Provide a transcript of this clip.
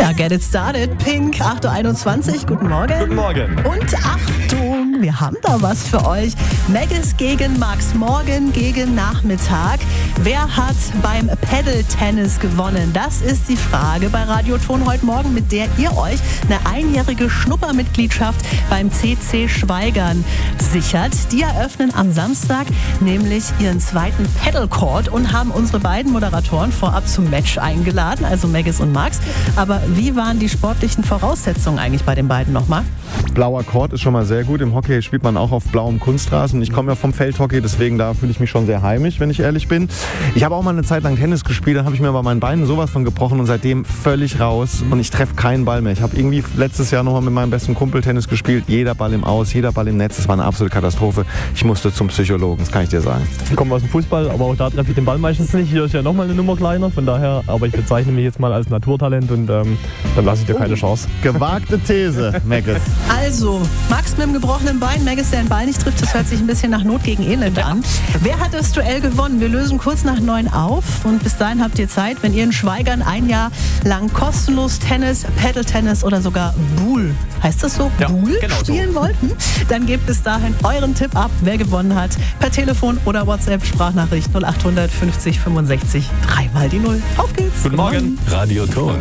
Ja, get it started. Pink, 8.21 Uhr. Guten Morgen. Guten Morgen. Und Achtung, wir haben da was für euch. Maggis gegen Max. Morgen gegen Nachmittag. Wer hat beim Paddle-Tennis gewonnen? Das ist die Frage bei Radioton heute Morgen, mit der ihr euch eine einjährige Schnuppermitgliedschaft beim CC Schweigern sichert. Die eröffnen am Samstag nämlich ihren zweiten Paddle-Court und haben unsere beiden Moderatoren vorab zum Match eingeladen, also Maggis und Max. Aber wie waren die sportlichen Voraussetzungen eigentlich bei den beiden nochmal? Blauer Court ist schon mal sehr gut. Im Hockey spielt man auch auf blauem Kunstrasen. Ich komme ja vom Feldhockey, deswegen da fühle ich mich schon sehr heimisch, wenn ich ehrlich bin. Ich habe auch mal eine Zeit lang Tennis gespielt, dann habe ich mir bei meinen Beinen sowas von gebrochen und seitdem völlig raus und ich treffe keinen Ball mehr. Ich habe irgendwie letztes Jahr nochmal mit meinem besten Kumpel Tennis gespielt. Jeder Ball im Aus, jeder Ball im Netz. Das war eine absolute Katastrophe. Ich musste zum Psychologen, das kann ich dir sagen. Ich komme aus dem Fußball, aber auch da treffe ich den Ball meistens nicht. Hier ist ja nochmal eine Nummer kleiner, von daher, aber ich bezeichne mich jetzt mal als Naturtalent und dann lasse ich dir keine Chance. Gewagte These, Maggis. Also, Max mit dem gebrochenen Bein, Maggis, der den Ball nicht trifft, das hört sich ein bisschen nach Not gegen Elend an. Wer hat das Duell gewonnen? Wir lösen kurz nach 9 auf und bis dahin habt ihr Zeit, wenn ihr in Schweigern ein Jahr lang kostenlos Tennis, Paddle-Tennis oder sogar Boule, heißt das so? Ja, Boule genau so. spielen wollt? Dann gebt bis dahin euren Tipp ab, wer gewonnen hat, per Telefon oder WhatsApp, Sprachnachricht 0800 50 65 3 mal die 0. Auf geht's! Guten Morgen. Radioton.